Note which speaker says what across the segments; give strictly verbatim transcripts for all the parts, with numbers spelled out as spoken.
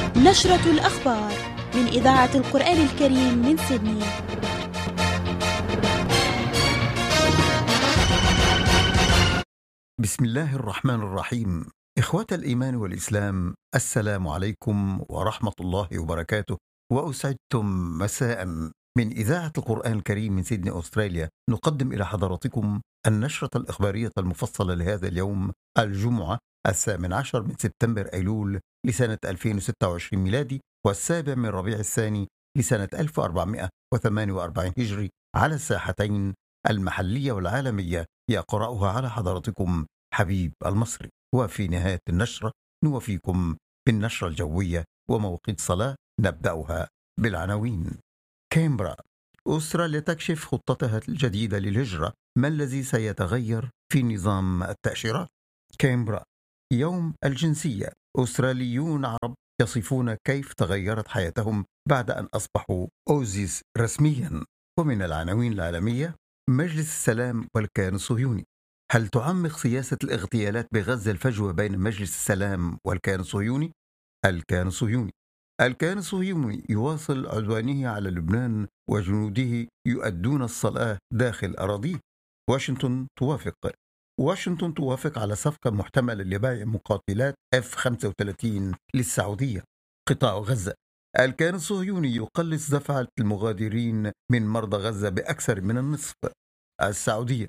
Speaker 1: نشرة الأخبار من إذاعة القرآن الكريم من سيدني.
Speaker 2: بسم الله الرحمن الرحيم. إخوة الإيمان والإسلام، السلام عليكم ورحمة الله وبركاته، وأسعدتم مساء. من إذاعة القرآن الكريم من سيدني أستراليا نقدم إلى حضراتكم النشرة الإخبارية المفصلة لهذا اليوم، الجمعة الثامن عشر من سبتمبر أيلول لسنة ألفين وستة وعشرين ميلادي، والسابع من ربيع الثاني لسنة ألف وأربعمائة وثمانية وأربعين هجري، على الساحتين المحلية والعالمية. يقرأها على حضراتكم حبيب المصري. وفي نهاية النشرة نوفيكم بالنشرة الجوية وموقيت صلاة. نبدأها بالعناوين. كامبرا: أستراليا تكشف خطتها الجديدة للهجرة، ما الذي سيتغير في نظام التأشيرات؟ كامبرا: يوم الجنسية، أستراليون عرب يصفون كيف تغيرت حياتهم بعد أن أصبحوا أوزيس رسميا. ومن العناوين العالمية: مجلس السلام والكيان الصهيوني، هل تعمق سياسة الاغتيالات بغزة الفجوة بين مجلس السلام والكيان الصهيوني؟ الكيان الصهيوني: الكيان الصهيوني يواصل عدوانه على لبنان وجنوده يؤدون الصلاة داخل أراضيه. واشنطن توافق واشنطن توافق على صفقة محتملة لبيع مقاتلات إف خمسة وثلاثين للسعودية. قطاع غزة: الكيان الصهيوني يقلص دفعة المغادرين من مرضى غزة بأكثر من النصف. السعودية: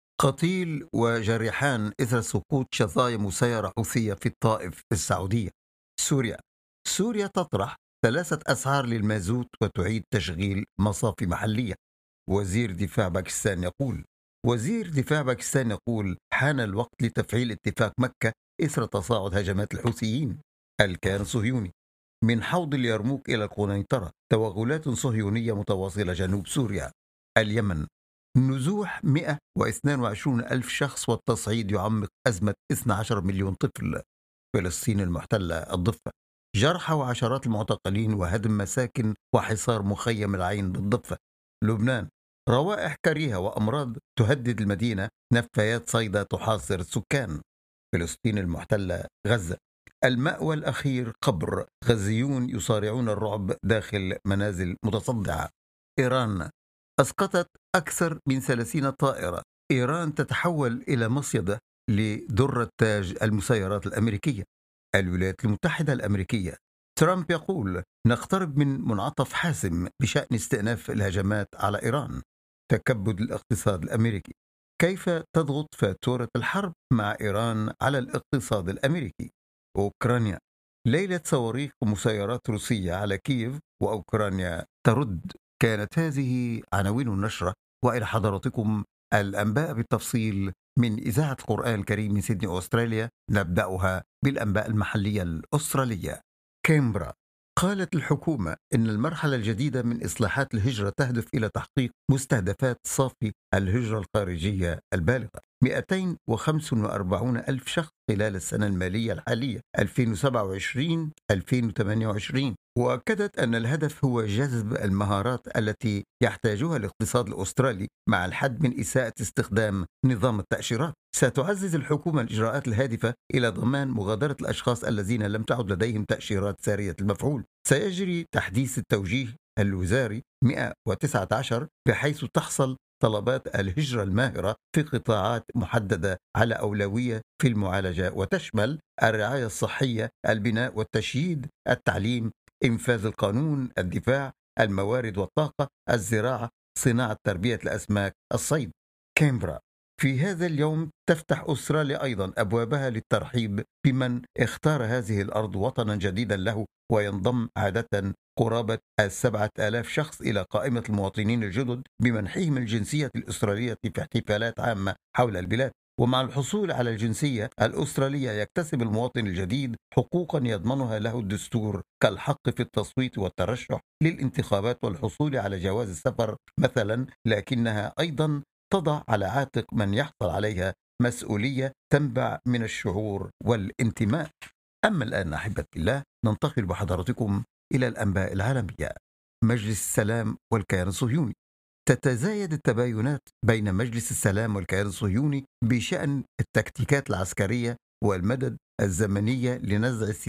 Speaker 2: قتيل وجريحان إثر سقوط شظايا مسيرة حوثية في الطائف السعودية. سوريا: سوريا تطرح ثلاثة أسعار للمازوت وتعيد تشغيل مصافي محلية. وزير دفاع باكستان يقول وزير دفاع باكستان يقول حان الوقت لتفعيل اتفاق مكة إثر تصاعد هجمات الحوثيين. الكيان الصهيوني: من حوض اليرموك إلى القنيطرة، توغلات صهيونية متواصلة جنوب سوريا. اليمن: نزوح مئة واثنين وعشرين ألف شخص والتصعيد يعمق أزمة اثني عشر مليون طفل. فلسطين المحتلة الضفة: جرحى وعشرات المعتقلين وهدم مساكن وحصار مخيم العين بالضفة. لبنان: روائح كريهة وأمراض تهدد المدينة، نفايات صيدا تحاصر السكان. فلسطين المحتلة غزة: المأوى الأخير قبر، غزيون يصارعون الرعب داخل منازل متصدعة. إيران: أسقطت أكثر من ثلاثين طائرة. إيران تتحول إلى مصيدة لدرة تاج المسيرات الأمريكية. الولايات المتحدة الأمريكية: ترامب يقول نقترب من منعطف حاسم بشأن استئناف الهجمات على إيران. تكبد الاقتصاد الأمريكي: كيف تضغط فاتورة الحرب مع إيران على الاقتصاد الأمريكي. أوكرانيا: ليلة صواريخ ومسيرات روسية على كييف وأوكرانيا ترد. كانت هذه عناوين النشرة، وإلى حضراتكم الأنباء بالتفصيل من إذاعة القرآن الكريم من سيدني أستراليا. نبدأها بالأنباء المحلية الأسترالية. كامبرا: قالت الحكومة إن المرحلة الجديدة من إصلاحات الهجرة تهدف إلى تحقيق مستهدفات صافي الهجرة الخارجية البالغة مئتين وخمسة وأربعين ألف شخص خلال السنة المالية الحالية ألفين وسبعة وعشرين ألفين وثمانية وعشرين. وأكدت أن الهدف هو جذب المهارات التي يحتاجها الاقتصاد الأسترالي مع الحد من إساءة استخدام نظام التأشيرات. ستعزز الحكومة الإجراءات الهادفة إلى ضمان مغادرة الأشخاص الذين لم تعد لديهم تأشيرات سارية المفعول. سيجري تحديث التوجيه الوزاري مئة وتسعة عشر بحيث تحصل طلبات الهجرة الماهرة في قطاعات محددة على أولوية في المعالجة، وتشمل الرعاية الصحية، البناء والتشييد، التعليم، إنفاذ القانون، الدفاع، الموارد والطاقة، الزراعة، صناعة تربية الأسماك، الصيد. كامبرا: في هذا اليوم تفتح أستراليا أيضا أبوابها للترحيب بمن اختار هذه الأرض وطنا جديدا له، وينضم عادة قرابة السبعة آلاف شخص إلى قائمة المواطنين الجدد بمنحهم الجنسية الأسترالية في احتفالات عامة حول البلاد. ومع الحصول على الجنسية الأسترالية يكتسب المواطن الجديد حقوقا يضمنها له الدستور، كالحق في التصويت والترشح للانتخابات والحصول على جواز السفر مثلا، لكنها أيضا تضع على عاتق من يحصل عليها مسؤولية تنبع من الشعور والانتماء. أما الآن أحبة الله ننتقل بحضراتكم إلى الأنباء العالمية. مجلس السلام والكيان الصهيوني: تتزايد التباينات بين مجلس السلام والكيان الصهيوني بشأن التكتيكات العسكرية والمدد الزمنية لنزع السلاح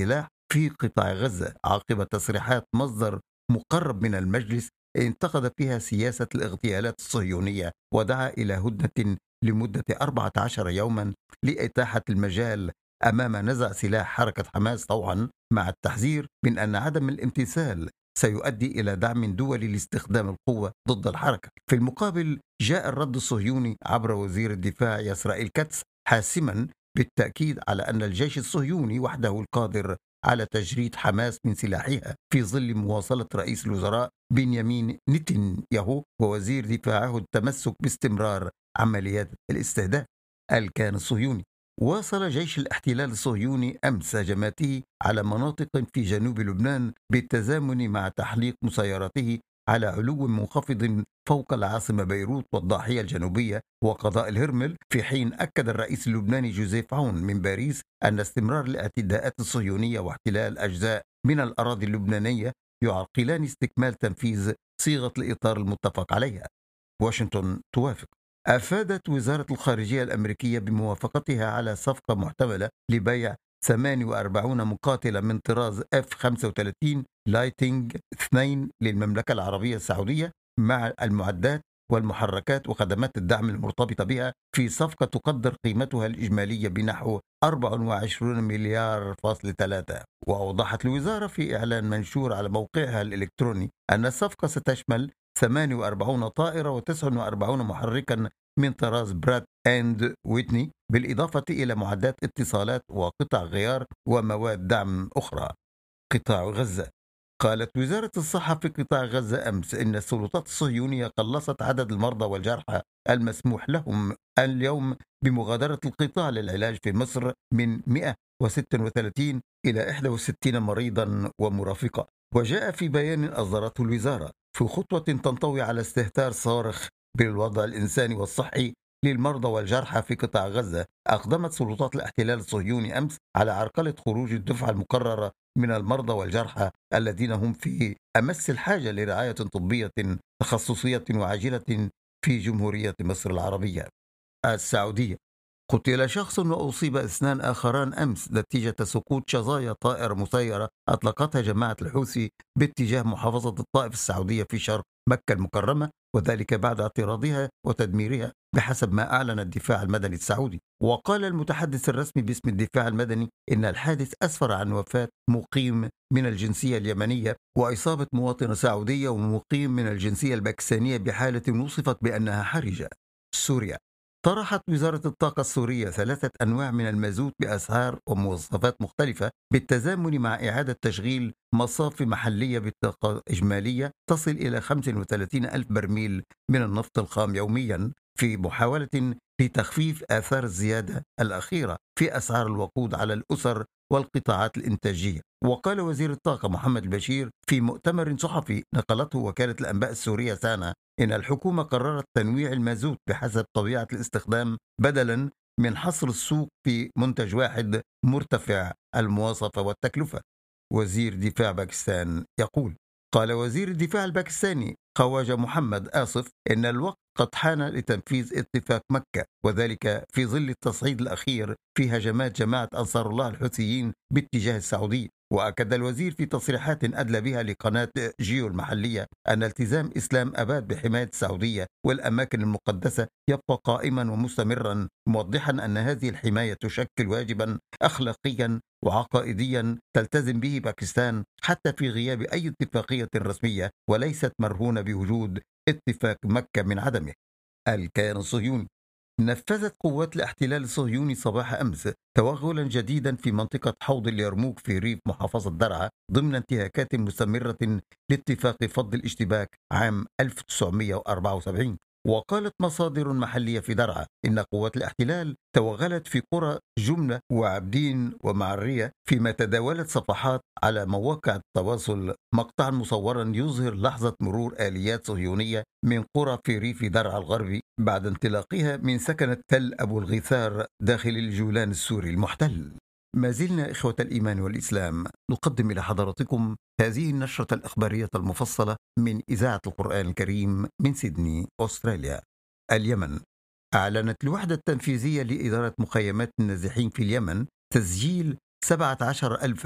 Speaker 2: في قطاع غزة عقب تصريحات مصدر مقرب من المجلس انتقد فيها سياسة الاغتيالات الصهيونية ودعا إلى هدنة لمدة أربعة عشر يوما لإتاحة المجال أمام نزع سلاح حركة حماس، طوعا مع التحذير من أن عدم الامتثال سيؤدي إلى دعم دولي لاستخدام القوة ضد الحركة. في المقابل جاء الرد الصهيوني عبر وزير الدفاع يسرائيل كاتس حاسما بالتأكيد على أن الجيش الصهيوني وحده القادر على تجريد حماس من سلاحها في ظل مواصلة رئيس الوزراء بنيامين نتنياهو ووزير دفاعه التمسك باستمرار عمليات الاستهداف. الكيان الصهيوني واصل جيش الاحتلال الصهيوني أمس هجماته على مناطق في جنوب لبنان بالتزامن مع تحليق مسيراته على علو منخفض فوق العاصمة بيروت والضاحية الجنوبية وقضاء الهرمل، في حين أكد الرئيس اللبناني جوزيف عون من باريس أن استمرار الاعتداءات الصهيونية واحتلال أجزاء من الأراضي اللبنانية يعرقلان استكمال تنفيذ صيغة الإطار المتفق عليها. واشنطن توافق. أفادت وزارة الخارجية الأمريكية بموافقتها على صفقة محتملة لبيع ثمانية وأربعين مقاتلة من طراز إف خمسة وثلاثين لايتنج اثنين للمملكة العربية السعودية مع المعدات والمحركات وخدمات الدعم المرتبطة بها، في صفقة تقدر قيمتها الإجمالية بنحو أربعة وعشرين مليار فاصل ثلاثة. وأوضحت الوزارة في إعلان منشور على موقعها الإلكتروني أن الصفقة ستشمل ثمانية وأربعين طائرة وتسعة وأربعين محركا من طراز برات أند ويتني، بالإضافة إلى معدات اتصالات وقطع غيار ومواد دعم أخرى. قطاع غزة. قالت وزارة الصحة في قطاع غزة أمس إن السلطات الصهيونية قلصت عدد المرضى والجرحى المسموح لهم اليوم بمغادرة القطاع للعلاج في مصر من مئة وستة وثلاثين إلى إحدى وستين مريضا ومرافقة. وجاء في بيان أصدرته الوزارة في خطوة تنطوي على استهتار صارخ بالوضع الإنساني والصحي للمرضى والجرحى في قطاع غزة، أقدمت سلطات الاحتلال الصهيوني أمس على عرقلة خروج الدفعة المقررة من المرضى والجرحى الذين هم في أمس الحاجة لرعاية طبية تخصصية وعاجلة في جمهورية مصر العربية. السعودية. قتل شخص وأصيب اثنان آخران أمس نتيجة سقوط شظايا طائرة مسيرة أطلقتها جماعة الحوثي باتجاه محافظة الطائف السعودية في شرق مكة المكرمة، وذلك بعد اعتراضها وتدميرها بحسب ما أعلن الدفاع المدني السعودي. وقال المتحدث الرسمي باسم الدفاع المدني إن الحادث أسفر عن وفاة مقيم من الجنسية اليمنية وإصابة مواطنة سعودية ومقيم من الجنسية الباكستانية بحالة وصفت بأنها حرجة. سوريا. طرحت وزارة الطاقة السورية ثلاثة أنواع من المازوت بأسعار ومواصفات مختلفة بالتزامن مع إعادة تشغيل مصافي محلية بطاقة إجمالية تصل إلى خمسة وثلاثين ألف برميل من النفط الخام يوميا، في محاولة لتخفيف آثار الزيادة الأخيرة في أسعار الوقود على الأسر والقطاعات الإنتاجية. وقال وزير الطاقة محمد البشير في مؤتمر صحفي نقلته وكالة الأنباء السورية سانا إن الحكومة قررت تنويع المازوت بحسب طبيعة الاستخدام بدلا من حصر السوق في منتج واحد مرتفع المواصفة والتكلفة. وزير دفاع باكستان يقول. قال وزير الدفاع الباكستاني خواجة محمد آصف إن الوقت قد حان لتنفيذ اتفاق مكة، وذلك في ظل التصعيد الأخير في هجمات جماعة أنصار الله الحوثيين باتجاه السعودية. وأكد الوزير في تصريحات أدلى بها لقناة جيو المحلية أن التزام إسلام أباد بحماية السعودية والأماكن المقدسة يبقى قائما ومستمرا، موضحا أن هذه الحماية تشكل واجبا أخلاقيا وعقائديا تلتزم به باكستان حتى في غياب أي اتفاقية رسمية، وليست مرهونة بوجود اتفاق مكة من عدمه. الكيان الصهيوني. نفذت قوات الاحتلال الصهيوني صباح أمس توغلا جديدا في منطقة حوض اليرموك في ريف محافظة درعا ضمن انتهاكات مستمرة لاتفاق فض الاشتباك عام ألف وتسعمئة وأربعة وسبعين. وقالت مصادر محلية في درعا إن قوات الاحتلال توغلت في قرى جملة وعبدين ومعرية، فيما تداولت صفحات على مواقع التواصل مقطعا مصورا يظهر لحظة مرور آليات صهيونية من قرى في ريف درعا الغربي بعد انطلاقها من سكنة تل أبو الغيثار داخل الجولان السوري المحتل. ما زلنا إخوة الإيمان والإسلام نقدم إلى حضراتكم هذه النشرة الإخبارية المفصلة من إذاعة القرآن الكريم من سيدني أستراليا. اليمن. أعلنت الوحدة التنفيذية لإدارة مخيمات النازحين في اليمن تسجيل سبعة عشر ألفا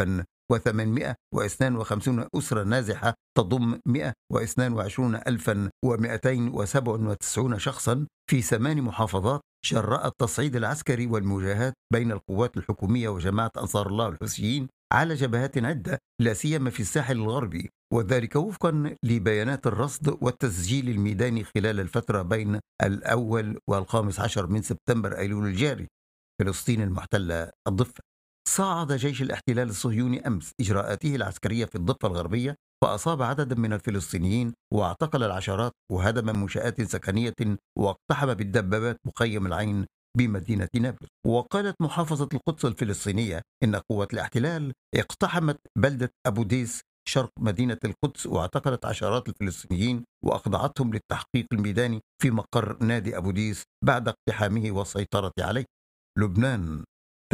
Speaker 2: وثمانمائة واثنين وخمسين أسرة نازحة تضم مائة واثنين وعشرين ألفا ومائتين وسبعة وتسعين شخصا في ثمان محافظات جراء التصعيد العسكري والمواجهات بين القوات الحكومية وجماعة أنصار الله الحوثيين على جبهات عدة، لا سيما في الساحل الغربي، وذلك وفقا لبيانات الرصد والتسجيل الميداني خلال الفترة بين الأول والخامس عشر من سبتمبر أيلول الجاري. فلسطين المحتلة الضفة. صعد جيش الاحتلال الصهيوني أمس إجراءاته العسكرية في الضفة الغربية، فأصاب عددا من الفلسطينيين واعتقل العشرات وهدم منشآت سكنية واقتحم بالدبابات مخيم العين بمدينة نابلس. وقالت محافظة القدس الفلسطينية إن قوات الاحتلال اقتحمت بلدة أبو ديس شرق مدينة القدس واعتقلت عشرات الفلسطينيين وأخضعتهم للتحقيق الميداني في مقر نادي أبو ديس بعد اقتحامه والسيطرة عليه. لبنان.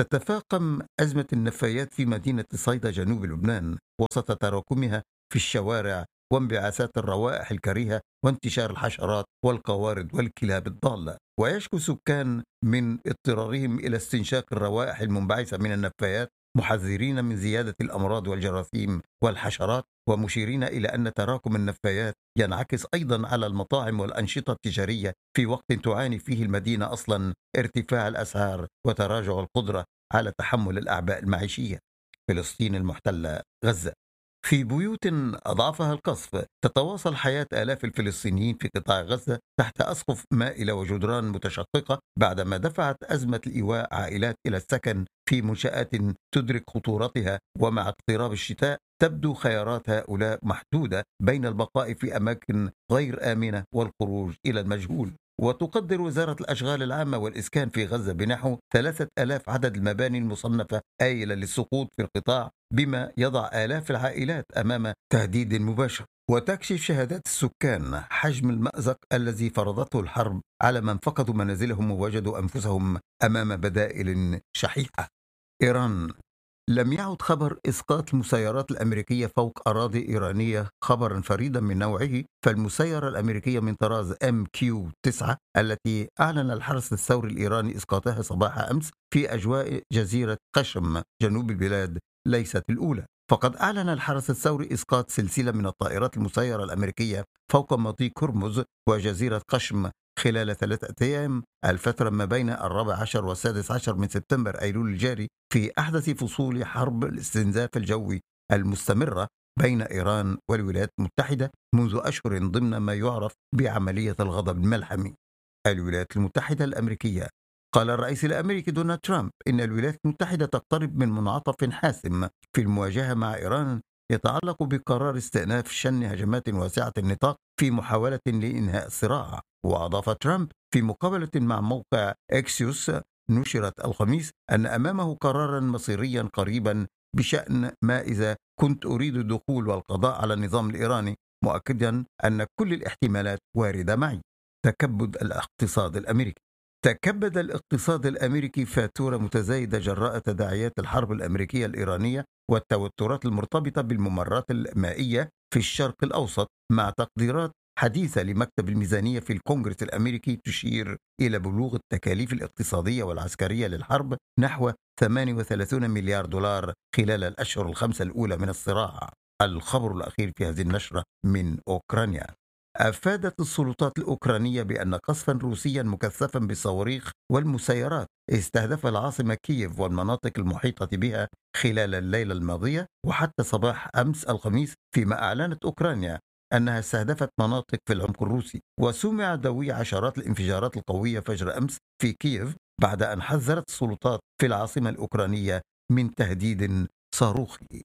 Speaker 2: تتفاقم أزمة النفايات في مدينة صيدا جنوب لبنان وسط تراكمها في الشوارع وانبعاثات الروائح الكريهة وانتشار الحشرات والقوارض والكلاب الضالة. ويشكو سكان من اضطرارهم إلى استنشاق الروائح المنبعثة من النفايات، محذرين من زيادة الأمراض والجراثيم والحشرات، ومشيرين إلى أن تراكم النفايات ينعكس أيضا على المطاعم والأنشطة التجارية في وقت تعاني فيه المدينة أصلا ارتفاع الأسعار وتراجع القدرة على تحمل الأعباء المعيشية. فلسطين المحتلة غزة. في بيوت أضعفها القصف تتواصل حياة آلاف الفلسطينيين في قطاع غزة تحت أسقف مائلة وجدران متشققة بعدما دفعت أزمة الإيواء عائلات إلى السكن في منشآت تدرك خطورتها. ومع اقتراب الشتاء تبدو خيارات هؤلاء محدودة بين البقاء في أماكن غير آمنة والخروج إلى المجهول. وتقدر وزارة الأشغال العامة والإسكان في غزة بنحو ثلاثة آلاف عدد المباني المصنفة آيلة للسقوط في القطاع، بما يضع آلاف العائلات أمام تهديد مباشر. وتكشف شهادات السكان حجم المأزق الذي فرضته الحرب على من فقدوا منازلهم ووجدوا أنفسهم أمام بدائل شحيحة. إيران. لم يعد خبر إسقاط المسيرات الأمريكية فوق أراضي إيرانية خبرا فريدا من نوعه، فالمسيرة الأمريكية من طراز إم كيو تسعة التي أعلن الحرس الثوري الإيراني إسقاطها صباح أمس في أجواء جزيرة قشم جنوب البلاد ليست الأولى. فقد أعلن الحرس الثوري إسقاط سلسلة من الطائرات المسيرة الأمريكية فوق مضيق هرمز وجزيرة قشم خلال ثلاثة أيام، الفترة ما بين الرابع عشر والسادس عشر من سبتمبر أيلول الجاري، في أحدث فصول حرب الاستنزاف الجوي المستمرة بين إيران والولايات المتحدة منذ أشهر ضمن ما يعرف بعملية الغضب الملحمي. الولايات المتحدة الأمريكية. قال الرئيس الأمريكي دونالد ترامب إن الولايات المتحدة تقترب من منعطف حاسم في المواجهة مع إيران يتعلق بقرار استئناف شن هجمات واسعة النطاق في محاولة لإنهاء الصراع. وأضاف ترامب في مقابلة مع موقع إكسيوس نشرت الخميس أن أمامه قرارا مصيريا قريبا بشأن ما إذا كنت أريد الدخول والقضاء على النظام الإيراني، مؤكدا أن كل الاحتمالات واردة معي. تكبد الاقتصاد الأمريكي. تكبد الاقتصاد الأمريكي فاتورة متزايدة جراء تداعيات الحرب الأمريكية الإيرانية والتوترات المرتبطة بالممرات المائية في الشرق الأوسط، مع تقديرات حديثة لمكتب الميزانية في الكونغرس الأمريكي تشير إلى بلوغ التكاليف الاقتصادية والعسكرية للحرب نحو ثمانية وثلاثين مليار دولار خلال الأشهر الخمسة الأولى من الصراع. الخبر الأخير في هذه النشرة من أوكرانيا. أفادت السلطات الأوكرانية بأن قصفا روسيا مكثفا بالصواريخ والمسيرات استهدف العاصمة كييف والمناطق المحيطة بها خلال الليلة الماضية وحتى صباح أمس الخميس، فيما أعلنت أوكرانيا أنها استهدفت مناطق في العمق الروسي. وسمع دوي عشرات الانفجارات القوية فجر أمس في كييف بعد أن حذرت السلطات في العاصمة الأوكرانية من تهديد صاروخي.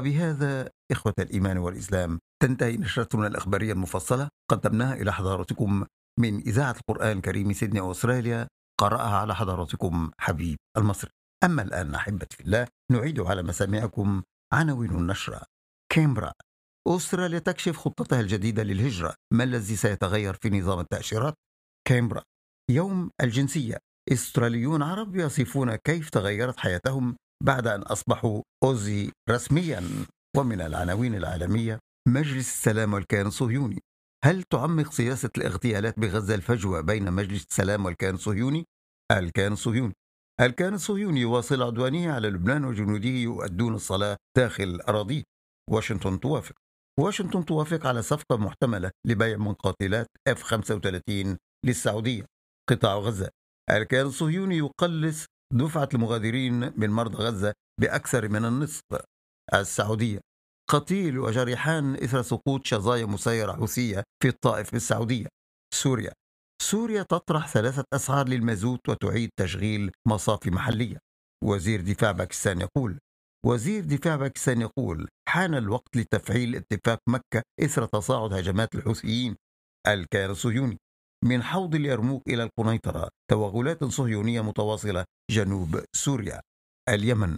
Speaker 2: وبهذا إخوة الإيمان والإسلام تنتهي نشرتنا الأخبارية المفصلة قدمناها إلى حضراتكم من إذاعة القرآن الكريم من سيدني أستراليا، قرأها على حضراتكم حبيب المصري. أما الآن أحبتي في الله نعيد على مسامعكم عناوين النشرة. كامبرا. أستراليا تكشف خطتها الجديدة للهجرة، ما الذي سيتغير في نظام التأشيرات؟ كامبرا. يوم الجنسية. استراليون عرب يصفون كيف تغيرت حياتهم بعد أن أصبحوا أوزي رسميا. ومن العناوين العالمية، مجلس السلام والكيان الصهيوني. هل تعمق سياسة الاغتيالات بغزة الفجوة بين مجلس السلام والكيان الصهيوني؟ الكيان الصهيوني الكيان الصهيوني يواصل عدوانه على لبنان وجنوده يؤدون الصلاة داخل أراضيه. واشنطن توافق واشنطن توافق على صفقة محتملة لبيع مقاتلات إف خمسة وثلاثين للسعودية. قطاع غزة، الكيان الصهيوني يقلص دفعة المغادرين من مرضى غزة بأكثر من النصف. السعودية، قتيل وجريحان إثر سقوط شظايا مسيرة حوثية في الطائف بالسعودية. سوريا، سوريا تطرح ثلاثة أسعار للمازوت وتعيد تشغيل مصافي محلية. وزير دفاع باكستان يقول وزير دفاع باكستان يقول حان الوقت لتفعيل اتفاق مكة إثر تصاعد هجمات الحوثيين. الكيان الصهيوني، من حوض اليرموك إلى القنيطرة توغلات صهيونية متواصلة جنوب سوريا. اليمن،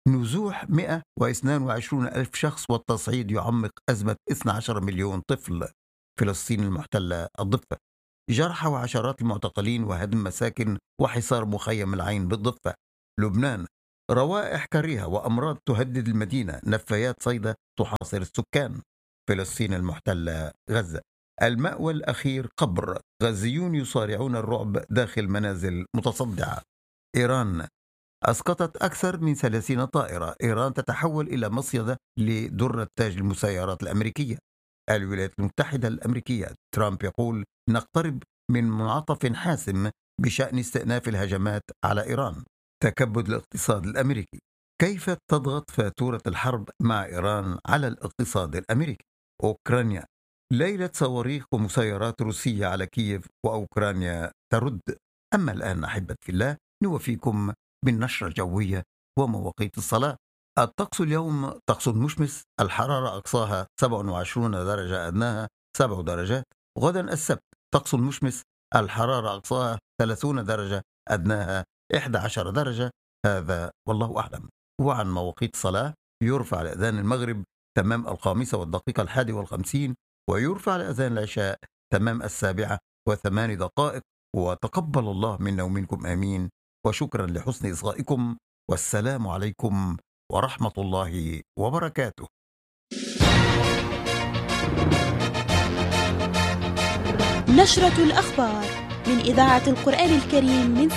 Speaker 2: نزوح مئة واثنين وعشرين ألف شخص والتصعيد يعمق أزمة اثني عشر مليون طفل. فلسطين المحتلة الضفة، جرحى وعشرات المعتقلين وهدم مساكن وحصار مخيم العين بالضفة. لبنان، روائح كريهة وأمراض تهدد المدينة، نفايات صيدا تحاصر السكان. فلسطين المحتلة غزة، المأوى الأخير قبر، غزيون يصارعون الرعب داخل منازل متصدعة. إيران، أسقطت أكثر من ثلاثين طائرة. إيران تتحول إلى مصيدة لدرة تاج المسيرات الأمريكية. الولايات المتحدة الأمريكية، ترامب يقول نقترب من منعطف حاسم بشأن استئناف الهجمات على إيران. تكبد الاقتصاد الأمريكي، كيف تضغط فاتورة الحرب مع إيران على الاقتصاد الأمريكي. أوكرانيا، ليلة صواريخ ومسيرات روسية على كييف وأوكرانيا ترد. أما الآن أحبة في الله، نوفيكم بالنشرة الجوية ومواقيت الصلاة. الطقس اليوم طقس مشمس، الحرارة أقصاها سبعة وعشرين درجة أدناها سبع درجات. غدا السبت طقس مشمس، الحرارة أقصاها ثلاثين درجة أدناها إحدى عشرة درجة. هذا والله أعلم. وعن مواقيت الصلاة، يرفع الأذان المغرب تمام الخامسة والدقيقة الحادي والخمسين، ويرفع الأذان العشاء تمام السابعة وثمان دقائق. وتقبل الله منا ومنكم آمين. وشكرا لحسن إصغائكم، والسلام عليكم ورحمة الله وبركاته.
Speaker 1: نشرة الأخبار من إذاعة القرآن الكريم من